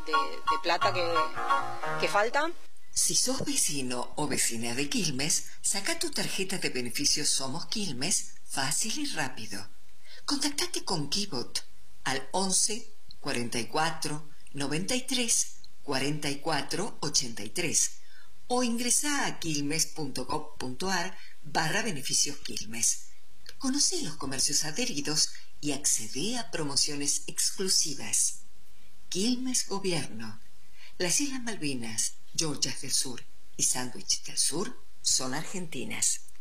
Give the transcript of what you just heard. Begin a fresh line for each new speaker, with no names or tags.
de plata que falta.
Si sos vecino o vecina de Quilmes, saca tu tarjeta de beneficios Somos Quilmes fácil y rápido. Contactate con Kibot al 11 44 93 44 83 o ingresa a quilmes.gov.ar/beneficios Quilmes. Conoce los comercios adheridos y accede a promociones exclusivas. Quilmes Gobierno. Las Islas Malvinas, Georgias del Sur y Sandwich del Sur son argentinas.